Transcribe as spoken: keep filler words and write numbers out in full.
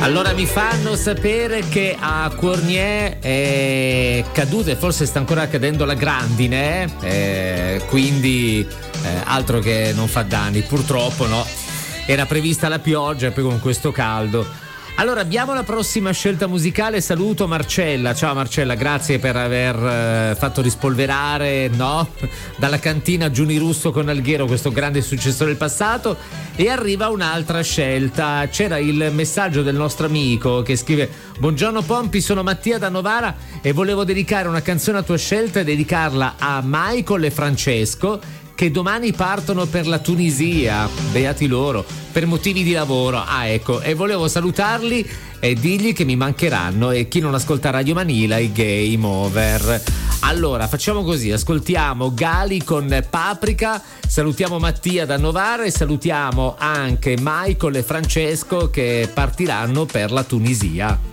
Allora mi fanno sapere che a Cournier è caduta e forse sta ancora cadendo la grandine, eh, quindi eh, altro che non fa danni, purtroppo no. Era prevista la pioggia e poi con questo caldo. Allora abbiamo la prossima scelta musicale. Saluto Marcella. Ciao Marcella, grazie per aver eh, fatto rispolverare, no? Dalla cantina Giuni Russo con Alghero, questo grande successo del passato. E arriva un'altra scelta. C'era il messaggio del nostro amico che scrive: buongiorno Pompi, sono Mattia da Novara e volevo dedicare una canzone a tua scelta e dedicarla a Michael e Francesco, che domani partono per la Tunisia, beati loro, per motivi di lavoro. Ah, ecco, e volevo salutarli e dirgli che mi mancheranno, e chi non ascolta Radio Manila, i game over. Allora, facciamo così, ascoltiamo Gali con Paprika, salutiamo Mattia da Novara e salutiamo anche Michael e Francesco che partiranno per la Tunisia.